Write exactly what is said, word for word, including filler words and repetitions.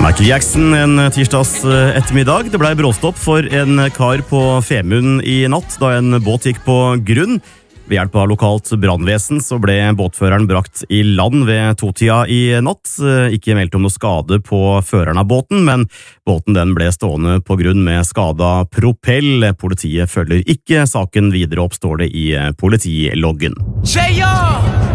Michael Jackson en tirsdags ettermiddag. Det ble bråstopp for en kar på Femund i natt da en båt gikk på grunn. Ved hjelp av lokalt brannvesen så ble båtføreren brakt i land ved totida i natt. Ikke meldt om noe skade på føreren av båten, men båten den ble stående på grunn med skada propell. Politiet følger ikke saken videre opp, står det i politiloggen. J R!